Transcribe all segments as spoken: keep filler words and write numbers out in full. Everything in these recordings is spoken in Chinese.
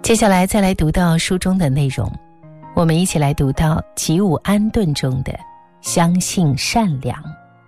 接下来再来读到书中的内容，我们一起来读到吉武安顿中的相信善良。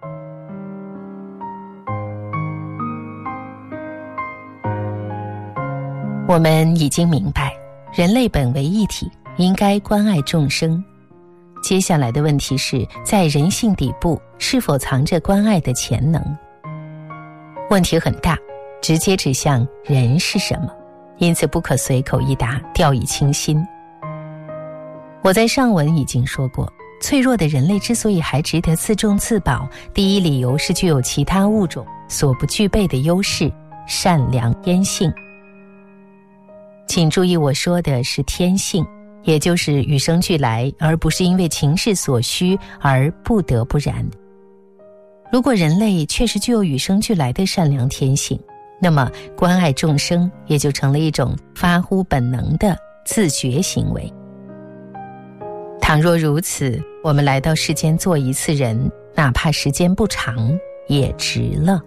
我们已经明白，人类本为一体，应该关爱众生。接下来的问题是，在人性底部是否藏着关爱的潜能？问题很大，直接指向人是什么，因此不可随口一答，掉以轻心。我在上文已经说过，脆弱的人类之所以还值得自重自保，第一理由是具有其他物种所不具备的优势——善良天性。请注意，我说的是天性，也就是与生俱来，而不是因为情势所需而不得不然。如果人类确实具有与生俱来的善良天性，那么关爱众生也就成了一种发乎本能的自觉行为。倘若如此，我们来到世间做一次人，哪怕时间不长，也值了。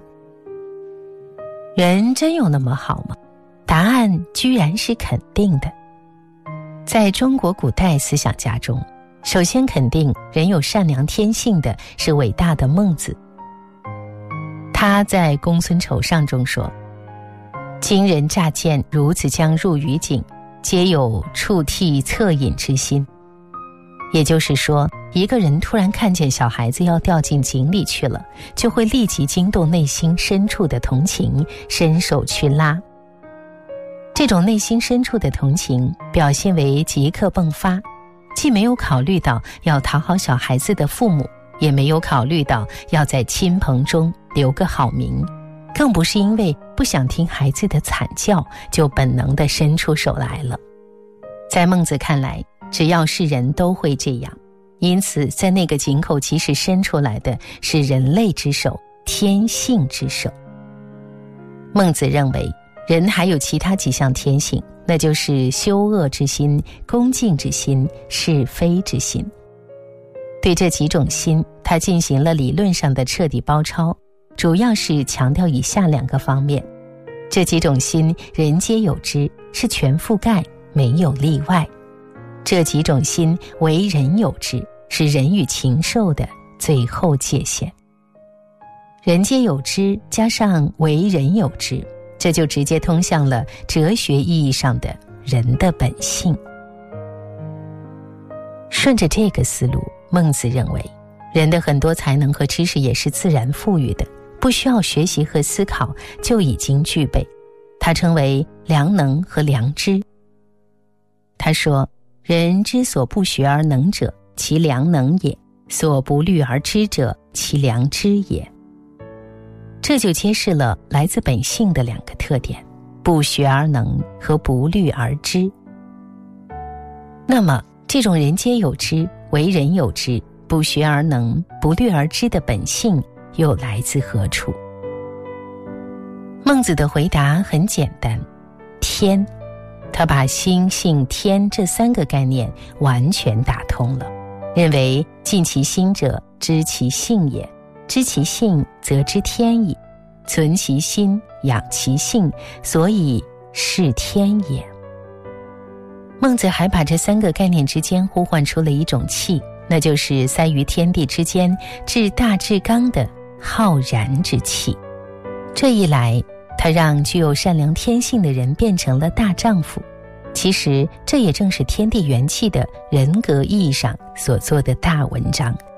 人真有那么好吗？答案居然是肯定的。在中国古代思想家中，首先肯定人有善良天性的是伟大的孟子。他在《公孙丑上》中说：今人乍见孺子将入鱼井，皆有触涕恻隐之心。也就是说，一个人突然看见小孩子要掉进井里去了，就会立即惊动内心深处的同情，伸手去拉。这种内心深处的同情表现为即刻迸发，既没有考虑到要讨好小孩子的父母，也没有考虑到要在亲朋中留个好名，更不是因为不想听孩子的惨叫就本能地伸出手来了。在孟子看来，只要是人都会这样，因此在那个井口即使伸出来的是人类之手，天性之手。孟子认为人还有其他几项天性，那就是羞恶之心、恭敬之心、是非之心。对这几种心，他进行了理论上的彻底包抄，主要是强调以下两个方面：这几种心人皆有之，是全覆盖，没有例外；这几种心为人有之，是人与禽兽的最后界限。人皆有之加上为人有之，这就直接通向了哲学意义上的人的本性。顺着这个思路，孟子认为人的很多才能和知识也是自然赋予的，不需要学习和思考就已经具备，他称为良能和良知。他说，人之所不学而能者，其良能也；所不虑而知者，其良知也。这就揭示了来自本性的两个特点：不学而能和不虑而知。那么这种人皆有之、为人有之、不学而能、不虑而知的本性又来自何处？孟子的回答很简单，天。他把心、性、天这三个概念完全打通了，认为尽其心者，知其性也；知其性，则知天矣；存其心，养其性，所以是天也。孟子还把这三个概念之间呼唤出了一种气，那就是塞于天地之间，至大至刚的浩然之气。这一来，他让具有善良天性的人变成了大丈夫。其实这也正是天地元气的人格意义上所做的大文章。